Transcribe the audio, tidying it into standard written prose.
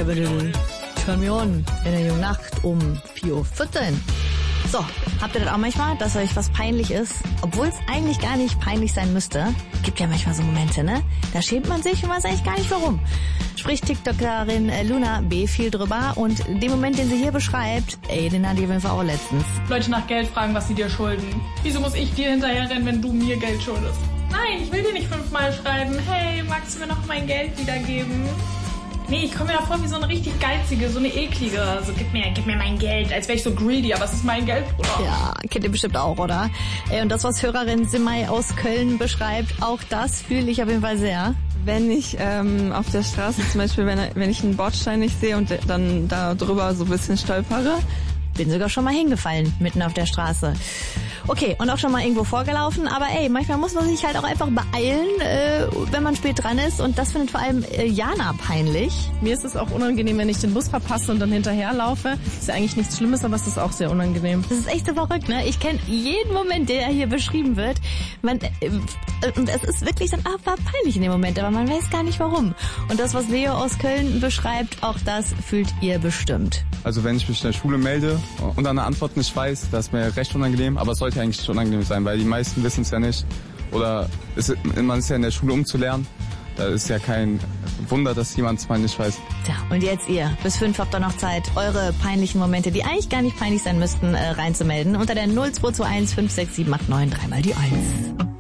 Capital Turn Me On in der jungen Nacht um 4:14 Uhr. So, habt ihr das auch manchmal, dass euch was peinlich ist, obwohl es eigentlich gar nicht peinlich sein müsste? Gibt ja manchmal so Momente, ne? Da schämt man sich und weiß eigentlich gar nicht warum. Spricht TikTokerin Luna B. viel drüber und den Moment, den sie hier beschreibt, den hatte ich auf jeden Fall auch letztens. Leute nach Geld fragen, was sie dir schulden. Wieso muss ich dir hinterherrennen, wenn du mir Geld schuldest? Nein, ich will dir nicht 5-mal schreiben, hey, magst du mir noch mein Geld wiedergeben? Nee, ich komme mir da vor wie so eine richtig geizige, so eine eklige. So, gib mir mein Geld, als wäre ich so greedy, aber es ist mein Geld, Bruder. Ja, kennt ihr bestimmt auch, oder? Und das, was Hörerin Simay aus Köln beschreibt, auch das fühle ich auf jeden Fall sehr. Wenn ich auf der Straße zum Beispiel, wenn ich einen Bordstein nicht sehe und dann da drüber so ein bisschen stolpere. Bin sogar schon mal hingefallen, mitten auf der Straße. Okay, und auch schon mal irgendwo vorgelaufen, aber manchmal muss man sich halt auch einfach beeilen, wenn man spät dran ist, und das findet vor allem Jana peinlich. Mir ist es auch unangenehm, wenn ich den Bus verpasse und dann hinterherlaufe. Ist ja eigentlich nichts Schlimmes, aber es ist auch sehr unangenehm. Das ist echt so verrückt, ne? Ich kenne jeden Moment, der hier beschrieben wird. Und es ist wirklich dann aber peinlich in dem Moment, aber man weiß gar nicht warum. Und das, was Leo aus Köln beschreibt, auch das fühlt ihr bestimmt. Also wenn ich mich in der Schule melde und eine Antwort nicht weiß, das ist mir recht unangenehm, aber es sollte eigentlich nicht unangenehm sein, weil die meisten wissen es ja nicht. Oder man ist ja in der Schule, um zu lernen. Da ist ja kein Wunder, dass jemand es mal nicht weiß. Tja, und jetzt ihr. Bis 5 habt ihr noch Zeit, eure peinlichen Momente, die eigentlich gar nicht peinlich sein müssten, reinzumelden. Unter der 0221 56789 3 mal die 1.